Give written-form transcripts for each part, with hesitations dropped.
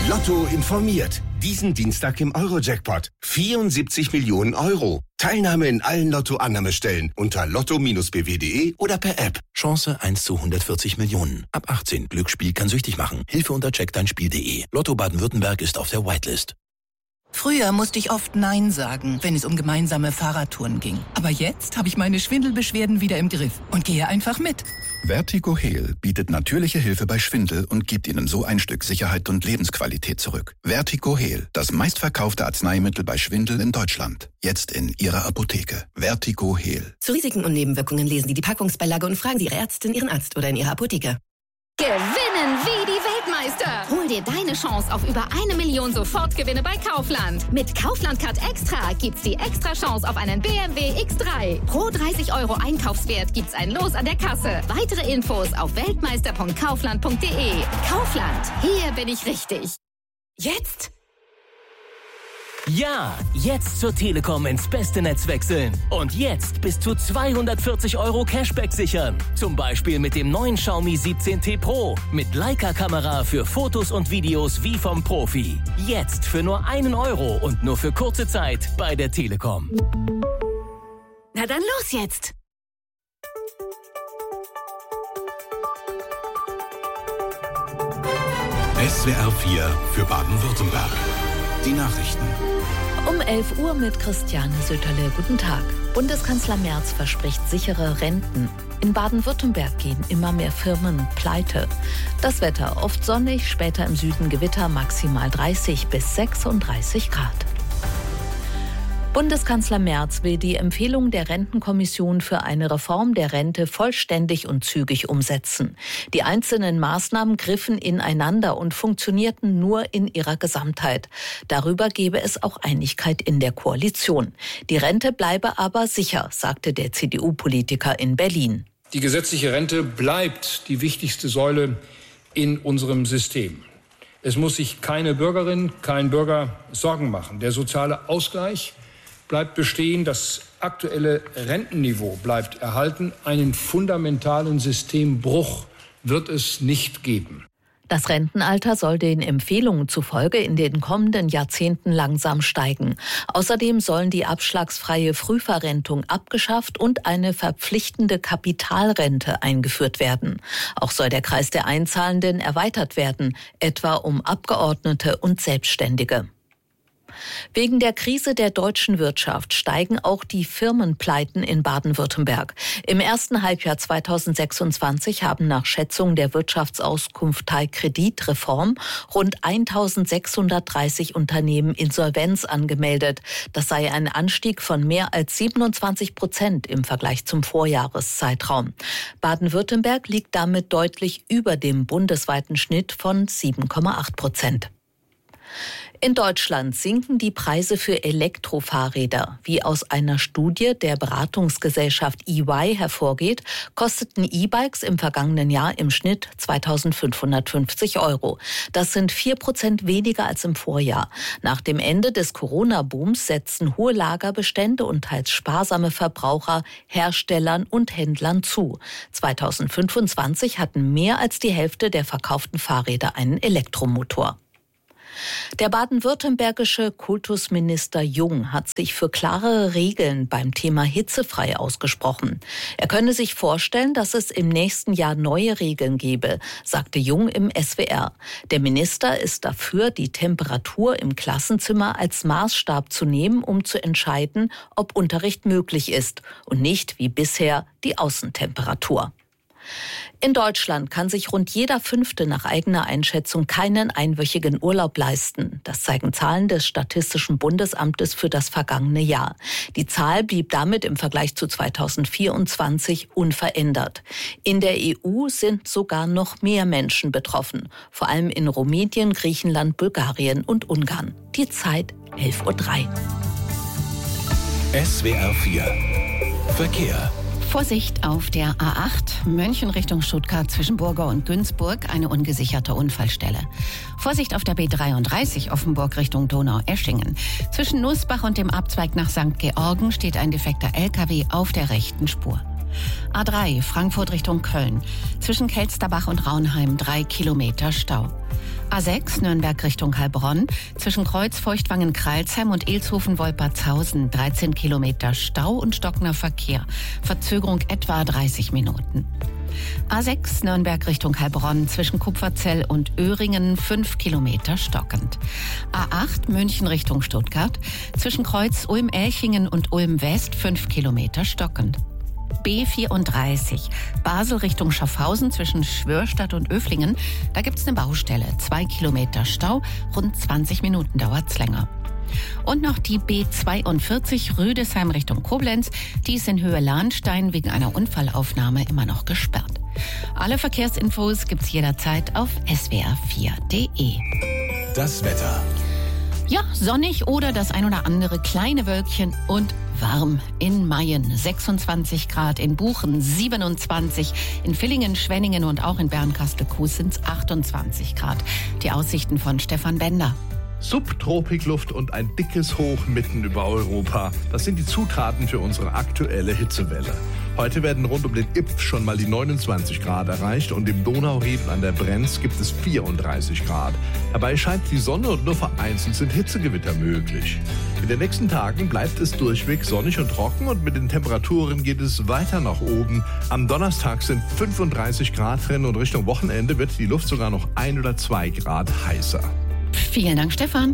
Lotto informiert. Diesen Dienstag im Euro-Jackpot. 74 Millionen Euro. Teilnahme in allen Lotto-Annahmestellen unter lotto-bw.de oder per App. Chance 1 zu 140 Millionen. Ab 18. Glücksspiel kann süchtig machen. Hilfe unter checkdeinspiel.de. Lotto Baden-Württemberg ist auf der Whitelist. Früher musste ich oft Nein sagen, wenn es um gemeinsame Fahrradtouren ging. Aber jetzt habe ich meine Schwindelbeschwerden wieder im Griff und gehe einfach mit. Vertigo Heal bietet natürliche Hilfe bei Schwindel und gibt Ihnen so ein Stück Sicherheit und Lebensqualität zurück. Vertigo Heal, das meistverkaufte Arzneimittel bei Schwindel in Deutschland. Jetzt in Ihrer Apotheke. Vertigo Heal. Zu Risiken und Nebenwirkungen lesen Sie die Packungsbeilage und fragen Sie Ihre Ärztin, Ihren Arzt oder in Ihrer Apotheke. Gewinnen wie die Weltmeister! Hol dir deine Chance auf über 1 Million Sofortgewinne bei Kaufland. Mit Kaufland Card Extra gibt's die extra Chance auf einen BMW X3. Pro 30 € Einkaufswert gibt's ein Los an der Kasse. Weitere Infos auf weltmeister.kaufland.de. Kaufland, hier bin ich richtig. Jetzt? Ja, jetzt zur Telekom ins beste Netz wechseln. Und jetzt bis zu 240 € Cashback sichern. Zum Beispiel mit dem neuen Xiaomi 17T Pro. Mit Leica-Kamera für Fotos und Videos wie vom Profi. Jetzt für nur 1 € und nur für kurze Zeit bei der Telekom. Na dann los jetzt! SWR 4 für Baden-Württemberg. Die Nachrichten. Um 11 Uhr mit Christiane Söterle. Guten Tag. Bundeskanzler Merz verspricht sichere Renten. In Baden-Württemberg gehen immer mehr Firmen pleite. Das Wetter oft sonnig, später im Süden Gewitter, maximal 30 bis 36 Grad. Bundeskanzler Merz will die Empfehlung der Rentenkommission für eine Reform der Rente vollständig und zügig umsetzen. Die einzelnen Maßnahmen griffen ineinander und funktionierten nur in ihrer Gesamtheit. Darüber gebe es auch Einigkeit in der Koalition. Die Rente bleibe aber sicher, sagte der CDU-Politiker in Berlin. Die gesetzliche Rente bleibt die wichtigste Säule in unserem System. Es muss sich keine Bürgerin, kein Bürger Sorgen machen. Der soziale Ausgleich bleibt bestehen, das aktuelle Rentenniveau bleibt erhalten. Einen fundamentalen Systembruch wird es nicht geben. Das Rentenalter soll den Empfehlungen zufolge in den kommenden Jahrzehnten langsam steigen. Außerdem sollen die abschlagsfreie Frühverrentung abgeschafft und eine verpflichtende Kapitalrente eingeführt werden. Auch soll der Kreis der Einzahlenden erweitert werden, etwa um Abgeordnete und Selbstständige. Wegen der Krise der deutschen Wirtschaft steigen auch die Firmenpleiten in Baden-Württemberg. Im ersten Halbjahr 2026 haben nach Schätzung der Wirtschaftsauskunft Kreditreform rund 1.630 Unternehmen Insolvenz angemeldet. Das sei ein Anstieg von mehr als 27% im Vergleich zum Vorjahreszeitraum. Baden-Württemberg liegt damit deutlich über dem bundesweiten Schnitt von 7,8%. In Deutschland sinken die Preise für Elektrofahrräder. Wie aus einer Studie der Beratungsgesellschaft EY hervorgeht, kosteten E-Bikes im vergangenen Jahr im Schnitt 2.550 €. Das sind 4% weniger als im Vorjahr. Nach dem Ende des Corona-Booms setzen hohe Lagerbestände und teils sparsame Verbraucher Herstellern und Händlern zu. 2025 hatten mehr als die Hälfte der verkauften Fahrräder einen Elektromotor. Der baden-württembergische Kultusminister Jung hat sich für klarere Regeln beim Thema hitzefrei ausgesprochen. Er könne sich vorstellen, dass es im nächsten Jahr neue Regeln gebe, sagte Jung im SWR. Der Minister ist dafür, die Temperatur im Klassenzimmer als Maßstab zu nehmen, um zu entscheiden, ob Unterricht möglich ist und nicht wie bisher die Außentemperatur. In Deutschland kann sich rund jeder Fünfte nach eigener Einschätzung keinen einwöchigen Urlaub leisten. Das zeigen Zahlen des Statistischen Bundesamtes für das vergangene Jahr. Die Zahl blieb damit im Vergleich zu 2024 unverändert. In der EU sind sogar noch mehr Menschen betroffen, vor allem in Rumänien, Griechenland, Bulgarien und Ungarn. Die Zeit 11:03 Uhr. SWR 4 Verkehr. Vorsicht auf der A8, München Richtung Stuttgart zwischen Burgau und Günzburg, eine ungesicherte Unfallstelle. Vorsicht auf der B33 Offenburg Richtung Donau-Eschingen. Zwischen Nussbach und dem Abzweig nach St. Georgen steht ein defekter LKW auf der rechten Spur. A3 Frankfurt Richtung Köln. Zwischen Kelsterbach und Raunheim 3 Kilometer Stau. A6 Nürnberg Richtung Heilbronn. Zwischen Kreuzfeuchtwangen-Kreilsheim und Ilshofen-Wolpertshausen 13 Kilometer Stau und stockender Verkehr. Verzögerung etwa 30 Minuten. A6 Nürnberg Richtung Heilbronn. Zwischen Kupferzell und Öhringen 5 Kilometer stockend. A8 München Richtung Stuttgart. Zwischen Kreuz Ulm-Elchingen und Ulm-West 5 Kilometer stockend. B34 Basel Richtung Schaffhausen zwischen Schwörstadt und Öflingen. Da gibt's eine Baustelle. 2 Kilometer Stau, rund 20 Minuten dauert's länger. Und noch die B42 Rüdesheim Richtung Koblenz. Die ist in Höhe Lahnstein wegen einer Unfallaufnahme immer noch gesperrt. Alle Verkehrsinfos gibt's jederzeit auf swr4.de. Das Wetter. Ja, sonnig oder das ein oder andere kleine Wölkchen und warm. In Mayen 26 Grad, in Buchen 27, in Villingen, Schwenningen und auch in Bernkastel-Kues sind es 28 Grad. Die Aussichten von Stefan Bender. Subtropikluft und ein dickes Hoch mitten über Europa. Das sind die Zutaten für unsere aktuelle Hitzewelle. Heute werden rund um den Ypf schon mal die 29 Grad erreicht und im Donauried an der Brenz gibt es 34 Grad. Dabei scheint die Sonne und nur vereinzelt sind Hitzegewitter möglich. In den nächsten Tagen bleibt es durchweg sonnig und trocken und mit den Temperaturen geht es weiter nach oben. Am Donnerstag sind 35 Grad drin und Richtung Wochenende wird die Luft sogar noch 1 oder 2 Grad heißer. Vielen Dank, Stefan.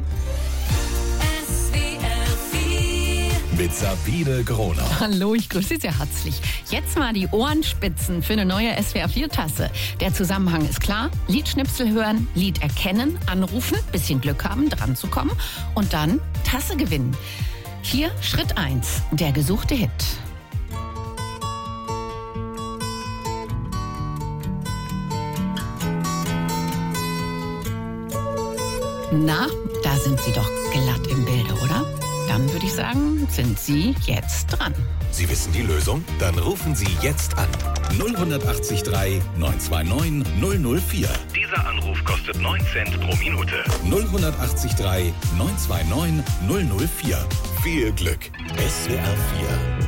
Mit Sabine Gronau. Hallo, ich grüße Sie sehr herzlich. Jetzt mal die Ohrenspitzen für eine neue SWR4-Tasse. Der Zusammenhang ist klar. Liedschnipsel hören, Lied erkennen, anrufen, bisschen Glück haben, dran zu kommen und dann Tasse gewinnen. Hier Schritt 1, der gesuchte Hit. Na, da sind Sie doch glatt im Bilde, oder? Dann würde ich sagen, sind Sie jetzt dran. Sie wissen die Lösung? Dann rufen Sie jetzt an. 0183 929 004. Dieser Anruf kostet 9 Cent pro Minute. 0183 929 004. Viel Glück. SWR 4